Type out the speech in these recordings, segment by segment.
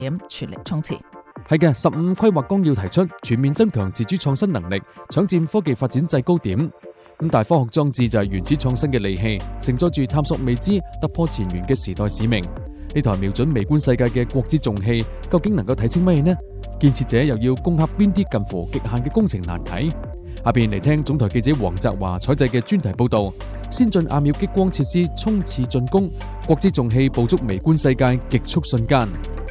點全力衝刺。 係嘅，15規劃綱要提出全面增強自主創新能力，搶佔科技發展制高點。但科學裝置就係原始創新嘅利器，承載住探索未知、突破前沿嘅時代使命。呢台瞄準微觀世界嘅國之重器，究竟能夠睇清乜嘢呢？建設者又要攻克邊啲近乎極限嘅工程難題？下邊嚟聽總台記者黃澤華採製嘅專題報導：先進亞秒激光設施衝刺進攻，國之重器捕捉微觀世界極速瞬間。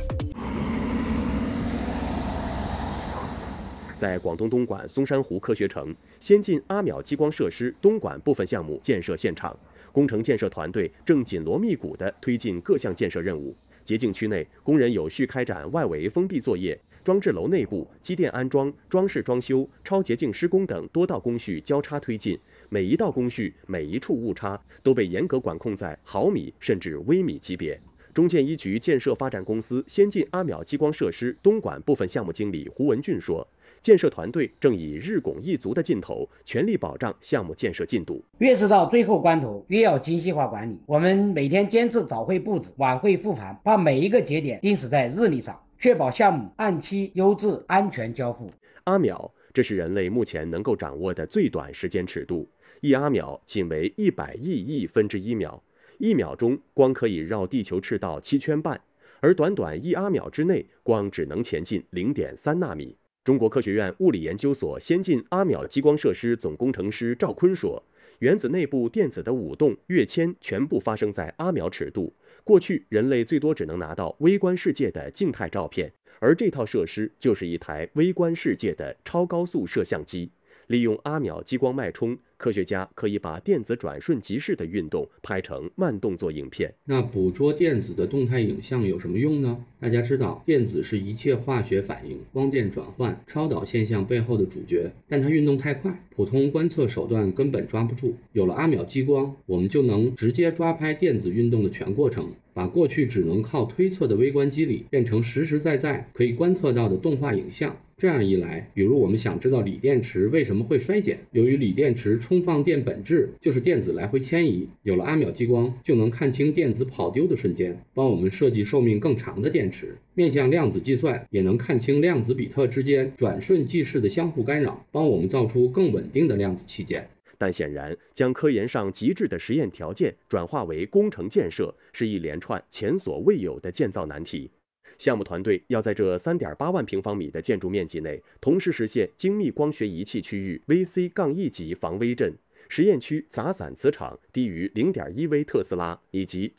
在广东东莞松山湖科学城，先进阿秒激光设施东莞部分项目建设现场，工程建设团队正紧锣密鼓地推进各项建设任务。洁净区内，工人有序开展外围封闭作业，装置楼内部机电安装、装饰装修、超洁净施工等多道工序交叉推进，每一道工序、每一处误差都被严格管控在毫米甚至微米级别。中建一局建设发展公司先进阿秒激光设施东莞部分项目经理胡文俊说，建设团队正以日拱一卒的劲头，全力保障项目建设进度。 越是到最后关头，越要精细化管理。我们每天坚持早会布置、晚会复盘，把每一个节点钉死在日历上，确保项目按期、优质、安全交付。 阿秒，这是人类目前能够掌握的最短时间尺度，一阿秒仅为100亿分之1秒，1秒钟光可以绕地球赤道7圈半，而短短1阿秒之内，光只能前进0.3纳米。中国科学院物理研究所先进阿秒激光设施总工程师赵坤说，原子内部电子的舞动、跃迁全部发生在阿秒尺度。过去人类最多只能拿到微观世界的静态照片，而这套设施就是一台微观世界的超高速摄像机。利用阿秒激光脉冲，科学家可以把电子转瞬即逝的运动拍成慢动作影片。 那捕捉电子的动态影像有什么用呢？大家知道，电子是一切化学反应、光电转换、超导现象背后的主角，但它运动太快，普通观测手段根本抓不住。有了阿秒激光，我们就能直接抓拍电子运动的全过程，把过去只能靠推测的微观机理变成实实在在可以观测到的动画影像。这样一来，比如我们想知道锂电池为什么会衰减，由于锂电池充放电本质就是电子来回迁移，有了阿秒激光就能看清电子跑丢的瞬间，帮我们设计寿命更长的电池。面向量子计算，也能看清量子比特之间转瞬即逝的相互干扰，帮我们造出更稳定的量子器件。 但显然，将科研上极致的实验条件转化为工程建设，是一连串前所未有的建造难题。项目团队要在这3.8万平方米的建筑面积内，同时实现精密光学仪器区域 VC-1 级防微震，实验区杂散磁场低于0.1微特斯拉，以及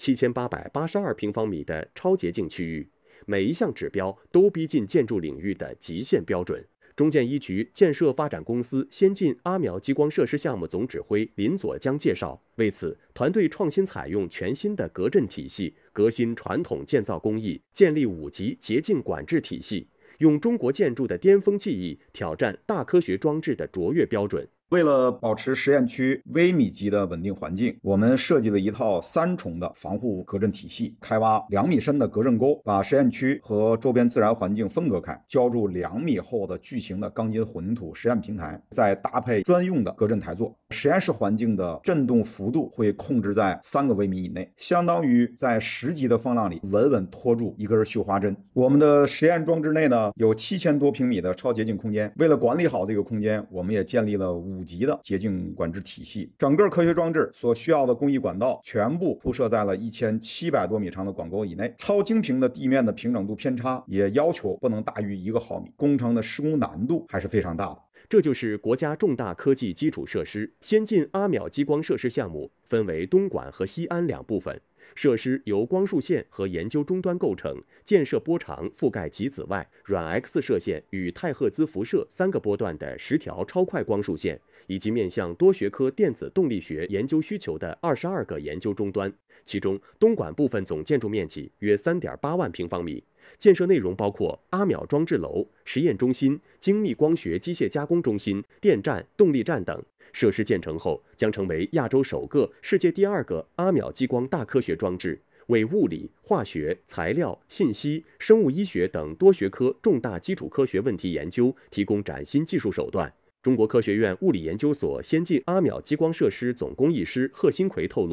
7882平方米的超洁净区域，每一项指标都逼近建筑领域的极限标准。中建一局建设发展公司先进阿秒激光设施项目总指挥林佐江介绍，为此，团队创新采用全新的隔震体系，革新传统建造工艺，建立5级洁净管制体系，用中国建筑的巅峰技艺挑战大科学装置的卓越标准。 为了保持实验区微米级的稳定环境，我们设计了一套3重的防护隔震体系，开挖2米深的隔震沟，把实验区和周边自然环境分隔开，浇筑2米厚的巨型的钢筋混凝土实验平台，再搭配专用的隔震台座。实验室环境的震动幅度会控制在3个微米以内，相当于在10级的风浪里稳稳拖住一根绣花针。我们的实验装置内呢，有7000多平米的超洁净空间，为了管理好这个空间，我们也建立了5级的洁净管制体系。整个科学装置所需要的工艺管道全部铺设在了1700多米长的管沟以内，超精平的地面的平整度偏差也要求不能大于1个毫米，工程的施工难度还是非常大的。 这就是国家重大科技基础设施先进阿秒激光设施项目，分为东莞和西安2部分。设施由光束线和研究终端构成，建设波长覆盖极紫外、软 X 射线与太赫兹辐射3个波段的10条超快光束线，以及面向多学科电子动力学研究需求的22个研究终端。其中，东莞部分总建筑面积约3.8万平方米。建设内容包括阿秒装置楼、实验中心、精密光学机械加工中心、电站、动力站等。设施建成后，将成为亚洲首个、世界第2个阿秒激光大科学装置，为物理、化学、材料、信息、生物医学等多学科重大基础科学问题研究提供崭新技术手段。中国科学院物理研究所先进阿秒激光设施总工艺师贺新奎透露，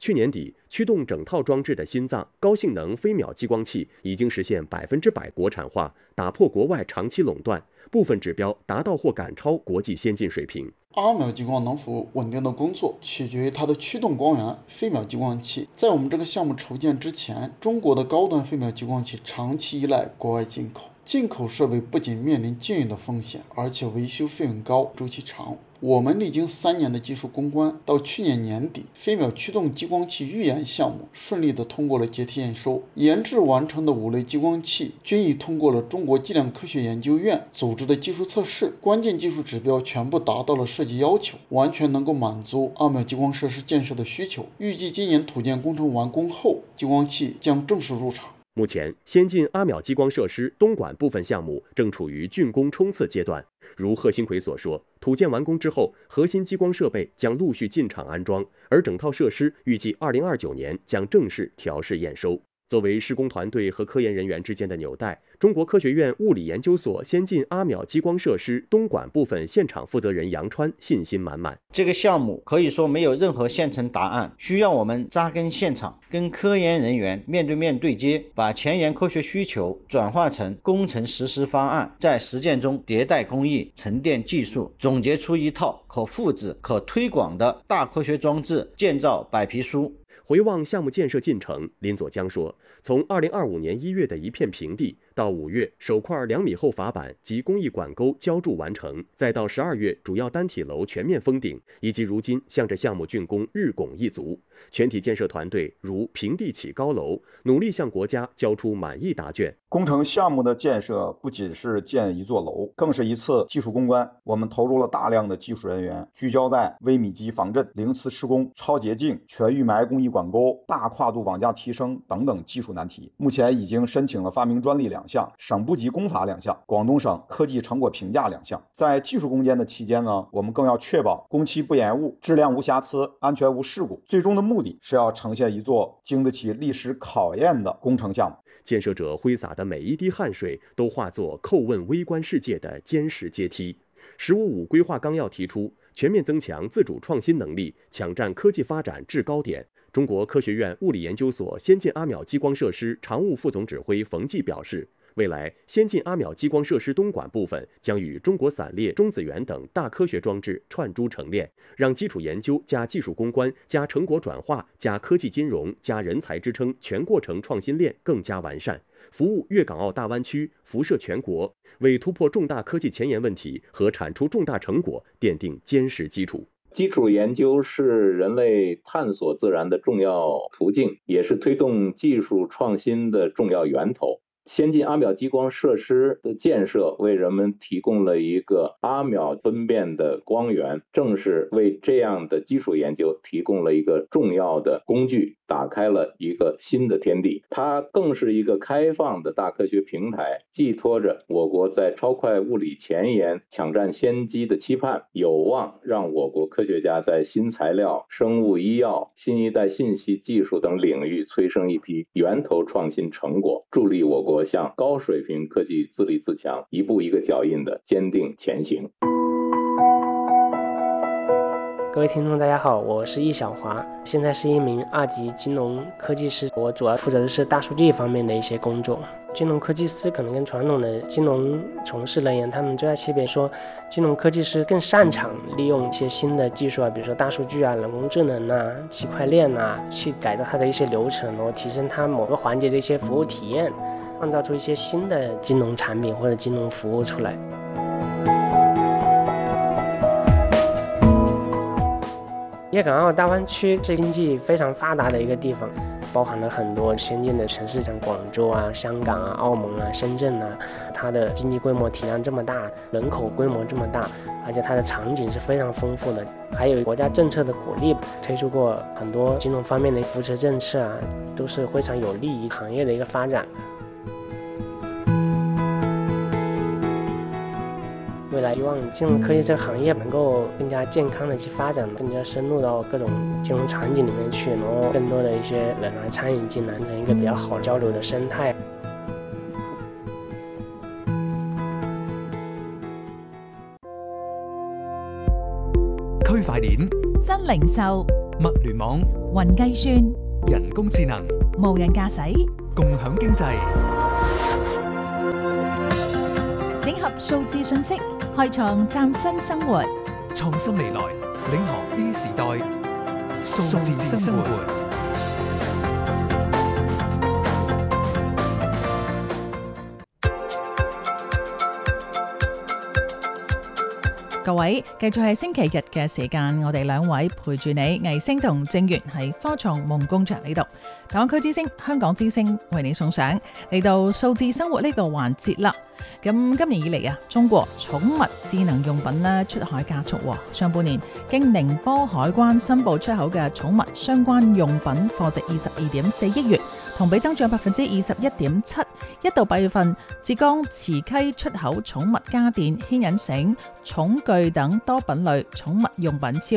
去年底，驱动整套装置的心脏高性能飞秒激光器已经实现100%国产化，打破国外长期垄断，部分指标达到或赶超国际先进水平。 阿秒激光能否稳定的工作，取决于它的驱动光源飞秒激光器。在我们这个项目筹建之前，中国的高端飞秒激光器长期依赖国外进口，进口设备不仅面临禁运的风险，而且维修费用高，周期长。我们历经3年的技术攻关，到去年年底，飞秒驱动激光器预研项目顺利的通过了阶梯验收，研制完成的5类激光器均已通过了中国计量科学研究院组织的技术测试，关键技术指标全部达到了设计要求，完全能够满足阿秒激光设施建设的需求。预计今年土建工程完工后，激光器将正式入场。 目前，先进阿秒激光设施东莞部分项目正处于竣工冲刺阶段。如贺新奎所说，土建完工之后，核心激光设备将陆续进场安装，而整套设施预计2029年将正式调试验收。作为施工团队和科研人员之间的纽带，中国科学院物理研究所先进阿秒激光设施东莞部分现场负责人杨川信心满满。 这个项目可以说没有任何现成答案，需要我们扎根现场，跟科研人员面对面对接，把前沿科学需求转化成工程实施方案，在实践中迭代工艺、沉淀技术，总结出一套可复制、可推广的大科学装置建造白皮书。 回望项目建设进程，林佐江说，从2025年1月的一片平地，到5月首块2米厚法板及工艺管沟浇筑完成，再到12月主要单体楼全面封顶，以及如今向着项目竣工日拱一卒，全体建设团队如平地起高楼，努力向国家交出满意答卷。 工程项目的建设不仅是建一座楼，更是一次技术攻关。我们投入了大量的技术人员，聚焦在微米级防震、零磁施工、超洁净、全预埋工艺管沟、大跨度网架提升等等技术难题。目前已经申请了发明专利2项，省部级工法2项，广东省科技成果评价2项。在技术攻坚的期间呢，我们更要确保工期不延误、质量无瑕疵、安全无事故。最终的目的是要呈现一座经得起历史考验的工程项目。 建设者挥洒的每一滴汗水都化作叩问微观世界的坚实阶梯。“15+5”规划纲要提出，全面增强自主创新能力，抢占科技发展制高点。中国科学院物理研究所先进阿秒激光设施常务副总指挥冯骥表示，未来先进阿秒激光设施东莞部分将与中国散列、中子源等大科学装置串珠成链，让基础研究加技术攻关加成果转化加科技金融加人才支撑全过程创新链更加完善，服务粤港澳大湾区，辐射全国，为突破重大科技前沿问题和产出重大成果奠定坚实基础。 基础研究是人类探索自然的重要途径，也是推动技术创新的重要源头。先进阿秒激光设施的建设为人们提供了一个阿秒分辨的光源，正是为这样的基础研究提供了一个重要的工具，打开了一个新的天地。它更是一个开放的大科学平台，寄托着我国在超快物理前沿抢占先机的期盼，有望让我国科学家在新材料、生物医药、新一代信息技术等领域催生一批源头创新成果，助力我国向高水平科技自立自强一步一个脚印的坚定前行。 各位听众大家好，我是易小华，现在是一名2级金融科技师，我主要负责的是大数据方面的一些工作。金融科技师可能跟传统的金融从事人员他们最大区别说，金融科技师更擅长利用一些新的技术啊，比如说大数据啊、人工智能啊、区块链啊，去改造它的一些流程，然后提升它某个环节的一些服务体验，创造出一些新的金融产品或者金融服务出来。粤港澳大湾区是经济非常发达的一个地方，包含了很多先进的城市，像广州啊、香港啊、澳门啊、深圳啊，它的经济规模体量这么大，人口规模这么大，而且它的场景是非常丰富的。还有国家政策的鼓励，推出过很多金融方面的扶持政策啊，都是非常有利于行业的一个发展。未来希望金融科技这个行业能够更加健康的去发展，更加深入到各种金融场景里面去，然后更多的一些人来参与进来，成一个比较好交流的生态。 區塊鏈、新零售、 物聯網、 雲計算、 人工智能、 無人駕駛、 共享經濟， 整合數字信息，開創嶄新生活。 創新未來，領航 A 時代，數字生活。 各位，繼續係星期日嘅時間，我哋兩位陪住你，魏星同正源喺科創夢工場呢度，大灣區之星、香港之星為你送上嚟到數字生活呢個環節啦。咁今年以嚟啊，中國寵物智能用品咧出海加速，上半年經寧波海關申報出口嘅寵物相關用品貨值22.4億元，同比增長21.7%。一到8月份，浙江慈溪出口寵物家電、牽引繩、寵具等多品類寵物用品超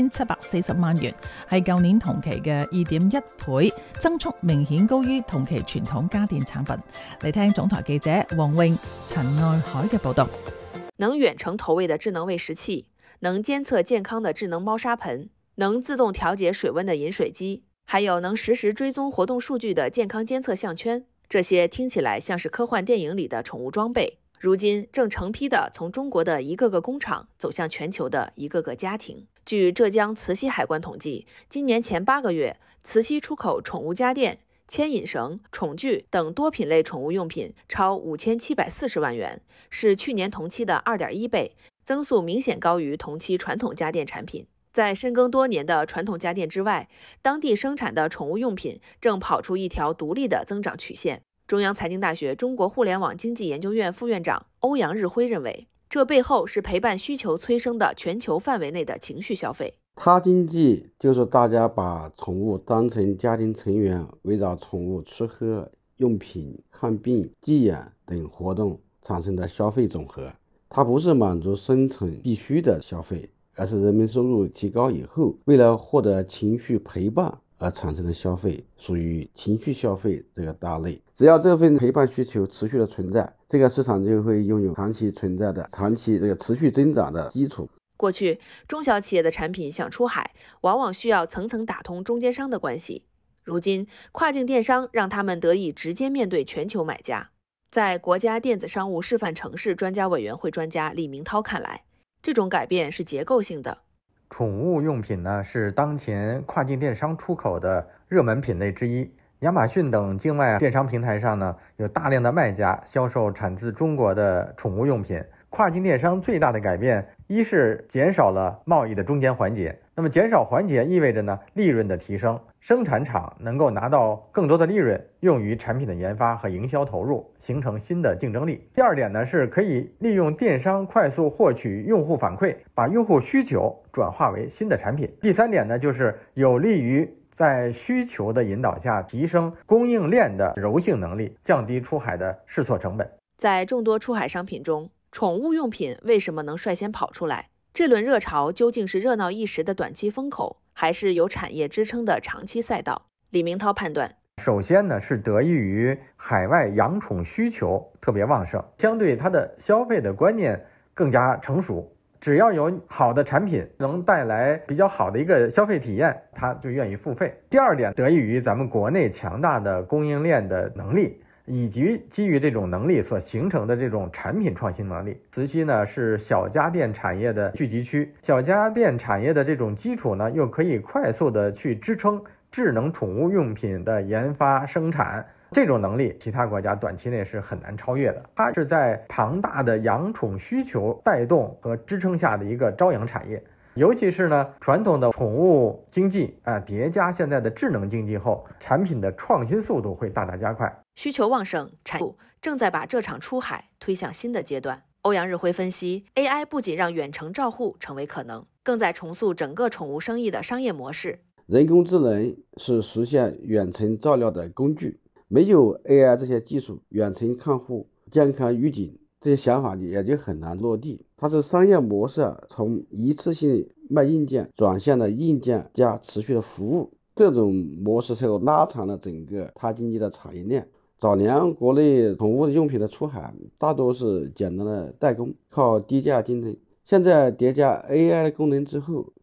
5740萬元，係舊年同期嘅2.1倍，增速明顯高於同期傳統家電產品。嚟聽總台記者黃穎、陳愛海嘅報道。 能遠程投餵的智能餵食器，能監測健康的智能貓砂盆，能自動調節水溫的飲水機，還有能實時追蹤活動數據的健康監測項圈。這些聽起來像是科幻電影裡的寵物裝備，如今正成批的從中國的一個個工廠走向全球的一個個家庭。據浙江慈溪海關統計，今年前8個月，慈溪出口寵物家電、牽引繩、寵具等多品類寵物用品超5740萬元，是去年同期的2.1倍，增速明顯高於同期傳統家電產品。在深耕多年的傳統家電之外，當地生產的寵物用品正跑出一條獨立的增長曲線。中央財經大學中國互聯網經濟研究院副院長歐陽日輝認為，這背後是陪伴需求催生的全球範圍內的情緒消費。 他經濟就是大家把寵物當成家庭成員，圍繞寵物吃喝、用品、看病、寄養等活動產生的消費總和。它不是滿足生存必須的消費，而是人民收入提高以後，為了獲得情緒陪伴而產生的消費，屬於情緒消費這個大類。只要這份陪伴需求持續的存在，這個市場就會擁有長期存在的、長期這個持續增長的基礎。 過去，中小企業的產品想出海，往往需要層層打通中間商的關係。如今，跨境電商讓他們得以直接面對全球買家。在國家電子商務示範城市專家委員會專家李明濤看來，這種改變是結構性的。 寵物用品呢，是當前跨境電商出口的熱門品類之一。亞馬遜等境外電商平台上呢，有大量的賣家銷售產自中國的寵物用品。跨境電商最大的改變，一是減少了貿易的中間環節。那麼減少環節意味着呢，利潤的提升，生產廠能夠拿到更多的利潤，用於產品的研發和營銷投入，形成新的競爭力。第二點呢，是可以利用電商快速獲取用戶反饋，把用戶需求轉化為新的產品。第三點呢，就是有利於在需求的引導下，提升供應鏈的柔性能力，降低出海的試錯成本。 在眾多出海商品中，寵物用品為什麼能率先跑出來？這輪熱潮究竟是熱鬧一時的短期風口，還是有產業支撐的長期賽道？李明濤判斷， 首先呢，是得益於海外養寵需求特別旺盛，相對它的消費的觀念更加成熟。只要有好的產品能帶來比較好的一個消費體驗，它就願意付費。第二點，得益於咱們國內強大的供應鏈的能力，以及基於這種能力所形成的這種產品創新能力。慈溪呢是小家電產業的聚集區，小家電產業的這種基礎呢，又可以快速的去支撐智能寵物用品的研發生產。這種能力，其他國家短期內是很難超越的。它是在龐大的養寵需求帶動和支撐下的一個朝陽產業。尤其是呢，傳統的寵物經濟疊加現在的智能經濟後，產品的創新速度會大大加快。 需求旺盛，產業正在把這場出海推向新的階段。歐陽日輝分析 ，AI 不僅讓遠程照護成為可能，更在重塑整個寵物生意的商業模式。 人工智能是實現遠程照料的工具。沒有 AI 這些技術，遠程看護、健康預警這些想法也就很難落地。它是商業模式從一次性賣硬件轉向了硬件加持續的服務，這種模式才拉長了整個它經濟的產業鏈。早年國內寵物用品的出海大多是簡單的代工，靠低價競爭。現在疊加 AI 的功能之後，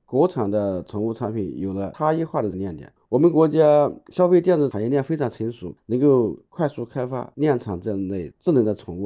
国产的宠物产品有了差异化的亮点。我们国家消费电子产业链非常成熟，能够快速开发量产这类智能的宠物